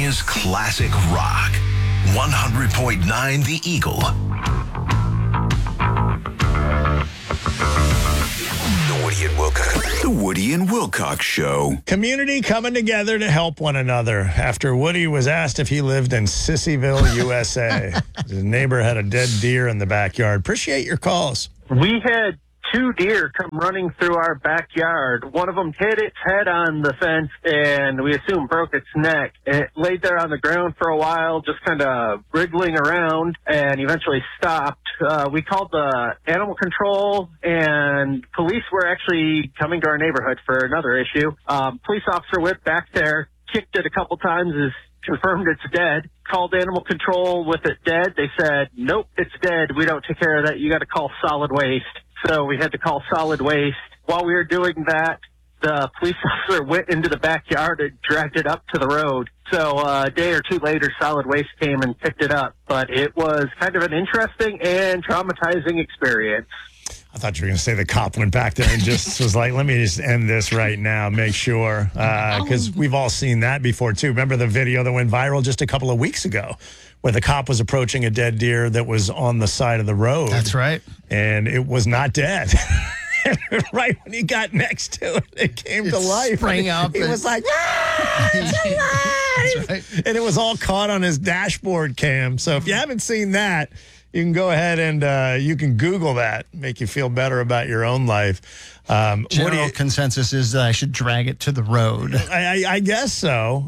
California's classic rock. 100.9 The Eagle. The Woody and Wilcox Show. Community coming together to help one another after Woody was asked if he lived in Sissyville, USA. His neighbor had a dead deer in the backyard. Appreciate your calls. We had 2 deer come running through our backyard. One of them hit its head on the fence and we assume broke its neck. It laid there on the ground for a while, just kind of wriggling around, and eventually stopped. We called the animal control, and police were actually coming to our neighborhood for another issue. Police officer went back there, kicked it a couple times, confirmed it's dead, called animal control with it dead. They said, nope, it's dead. We don't take care of that. You got to call solid waste. So we had to call solid waste. While we were doing that, the police officer went into the backyard and dragged it up to the road. So a day or two later, solid waste came and picked it up. But it was kind of an interesting and traumatizing experience. I thought you were going to say the cop went back there and just was like, let me just end this right now, make sure. Because we've all seen that before, too. Remember the video that went viral just a couple of weeks ago where the cop was approaching a dead deer that was on the side of the road. That's right. And it was not dead. Right when he got next to it, it came to life. Sprang up. He was like, ah, it's alive! That's right. And it was all caught on his dashboard cam. So if you haven't seen that, you can go ahead and you can Google that, make you feel better about your own life. General consensus is that I should drag it to the road. I guess so.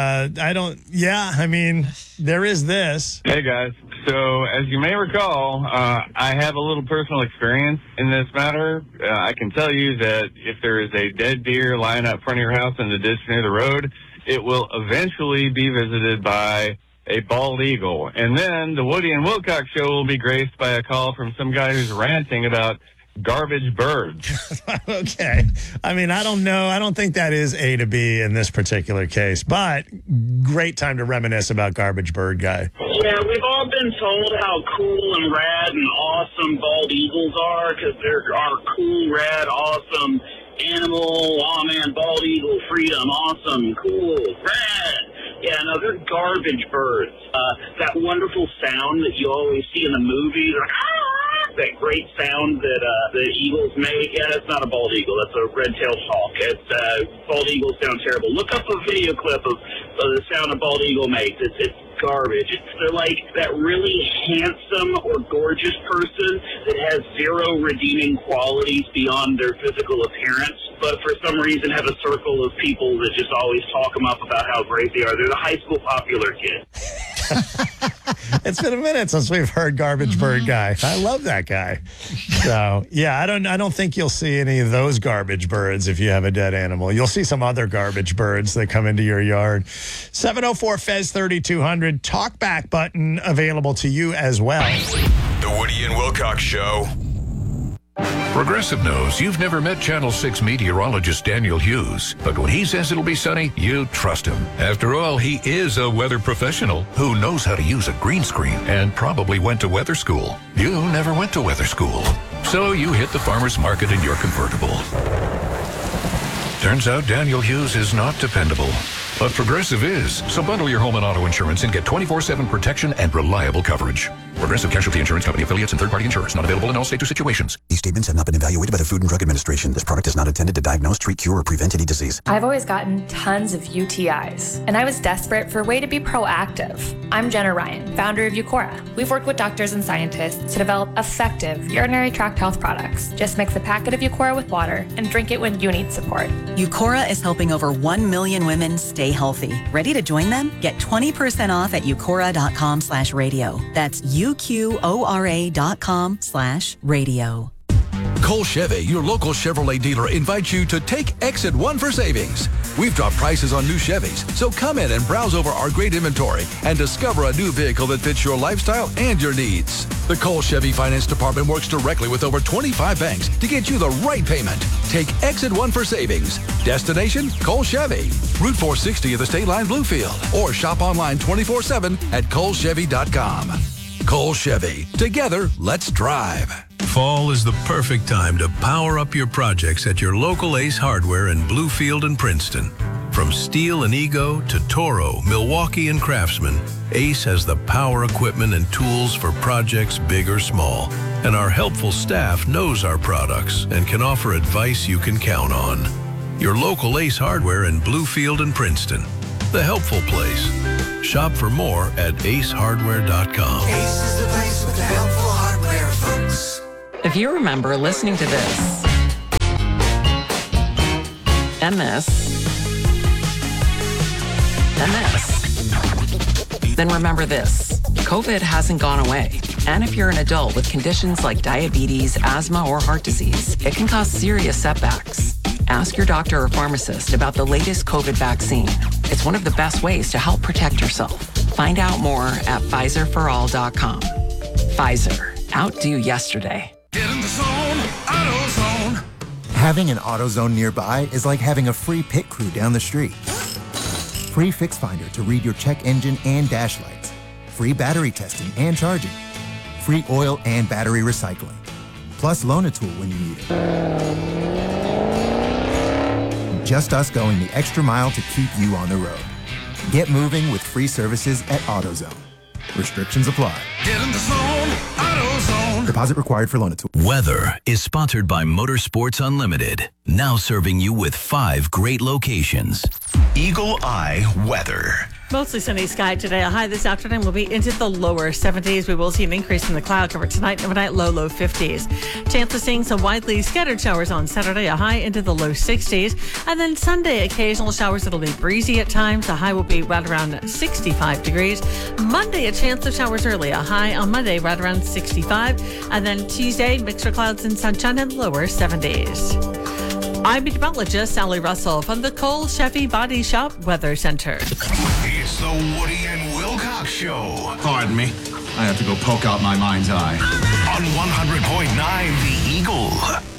I mean, there is this. Hey, guys. So, as you may recall, I have a little personal experience in this matter. I can tell you that if there is a dead deer lying out front of your house in the ditch near the road, it will eventually be visited by a bald eagle. And then the Woody and Wilcox Show will be graced by a call from some guy who's ranting about garbage birds. Okay. I mean, I don't know. I don't think that is A to B in this particular case, but great time to reminisce about garbage bird guy. Yeah, we've all been told how cool and rad and awesome bald eagles are because they're our cool, rad, awesome animal. Oh, man, bald eagle, freedom, awesome, cool, rad. Yeah, no, they're garbage birds. That wonderful sound that you always see in the movies, like, that great sound that the eagles make. Yeah, that's not a bald eagle. That's a red-tailed hawk. Bald eagles sound terrible. Look up a video clip of the sound a bald eagle makes. It's garbage. They're like that really handsome or gorgeous person that has zero redeeming qualities beyond their physical appearance, but for some reason have a circle of people that just always talk them up about how great they are. They're the high school popular kid. It's been a minute since we've heard garbage bird guy. I love that guy. So yeah, I don't think you'll see any of those garbage birds if you have a dead animal. You'll see some other garbage birds that come into your yard. 704 Fez 3200 talkback button available to you as well. The Woody and Wilcox Show. Progressive knows you've never met Channel 6 meteorologist Daniel Hughes, but when he says it'll be sunny, you trust him. After all, he is a weather professional who knows how to use a green screen and probably went to weather school. You never went to weather school, so you hit the farmer's market in your convertible. Turns out Daniel Hughes is not dependable, but Progressive is. So bundle your home and auto insurance and get 24/7 protection and reliable coverage. Progressive Casualty Insurance Company affiliates and third-party insurers. Not available in all states or situations. These statements have not been evaluated by the Food and Drug Administration. This product is not intended to diagnose, treat, cure, or prevent any disease. I've always gotten tons of UTIs, and I was desperate for a way to be proactive. I'm Jenna Ryan, founder of Eucora. We've worked with doctors and scientists to develop effective urinary tract health products. Just mix a packet of Eucora with water and drink it when you need support. Eucora is helping over 1 million women stay healthy. Ready to join them? Get 20% off at eucora.com/radio. That's UQORA.com/radio. Cole Chevy, your local Chevrolet dealer, invites you to take Exit 1 for savings. We've dropped prices on new Chevys, so come in and browse over our great inventory and discover a new vehicle that fits your lifestyle and your needs. The Cole Chevy Finance Department works directly with over 25 banks to get you the right payment. Take Exit 1 for savings. Destination, Cole Chevy. Route 460 of the State Line Bluefield. Or shop online 24/7 at colechevy.com. Cole Chevy. Together, let's drive. Fall is the perfect time to power up your projects at your local Ace Hardware in Bluefield and Princeton. From Steel and Ego to Toro, Milwaukee, and Craftsman, Ace has the power equipment and tools for projects big or small. And our helpful staff knows our products and can offer advice you can count on. Your local Ace Hardware in Bluefield and Princeton. The helpful place. Shop for more at acehardware.com. Ace is the place with the helpful hardware, folks. If you remember listening to this and this and this, then remember this. COVID hasn't gone away. And if you're an adult with conditions like diabetes, asthma, or heart disease, it can cause serious setbacks. Ask your doctor or pharmacist about the latest COVID vaccine. It's one of the best ways to help protect yourself. Find out more at PfizerForAll.com. Pfizer. Outdo yesterday. Get in the zone, AutoZone. Having an AutoZone nearby is like having a free pit crew down the street. Free Fix Finder to read your check engine and dash lights. Free battery testing and charging. Free oil and battery recycling. Plus loan a tool when you need it. Just us going the extra mile to keep you on the road. Get moving with free services at AutoZone. Restrictions apply. Get in the zone, AutoZone. Deposit required for loan a tool. Weather is sponsored by Motorsports Unlimited, now serving you with 5 great locations. Eagle Eye Weather. Mostly sunny sky today. A high this afternoon will be into the lower 70s. We will see an increase in the cloud cover tonight and overnight low 50s. Chance of seeing some widely scattered showers on Saturday, a high into the low 60s. And then Sunday, occasional showers. It'll be breezy at times. The high will be right around 65 degrees. Monday, a chance of showers early. A high on Monday right around 65. And then Tuesday, mixed of clouds and sunshine and lower 70s. I'm meteorologist Sally Russell from the Cole Chevy Body Shop Weather Center. It's the Woody and Wilcox Show. Pardon me. I have to go poke out my mind's eye. On 100.9 The Eagle.